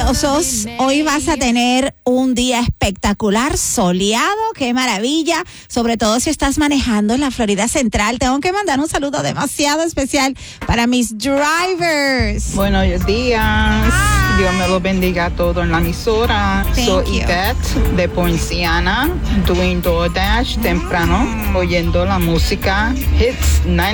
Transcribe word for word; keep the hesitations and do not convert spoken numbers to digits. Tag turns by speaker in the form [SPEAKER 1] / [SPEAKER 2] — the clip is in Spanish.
[SPEAKER 1] maravillosos. Hoy vas a tener un día espectacular, soleado, qué maravilla. Sobre todo si estás manejando en la Florida Central. Tengo que mandar un saludo demasiado especial para mis drivers.
[SPEAKER 2] Buenos días.
[SPEAKER 1] Ah.
[SPEAKER 2] Dios me lo bendiga a todo en la emisora.
[SPEAKER 1] Thank
[SPEAKER 2] Soy
[SPEAKER 1] you.
[SPEAKER 2] Yvette de Poinciana, doing DoorDash temprano, oyendo la música Hits